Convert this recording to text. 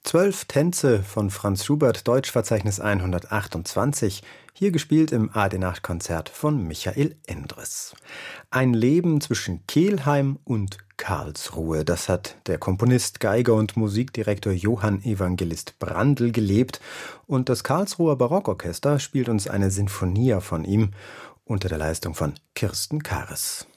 12 Tänze von Franz Schubert, Deutschverzeichnis 128, hier gespielt im AD-Nachtkonzert von Michael Endres. Ein Leben zwischen Kelheim und Karlsruhe, das hat der Komponist, Geiger und Musikdirektor Johann Evangelist Brandl gelebt, und das Karlsruher Barockorchester spielt uns eine Sinfonia von ihm unter der Leistung von Kirsten Kares.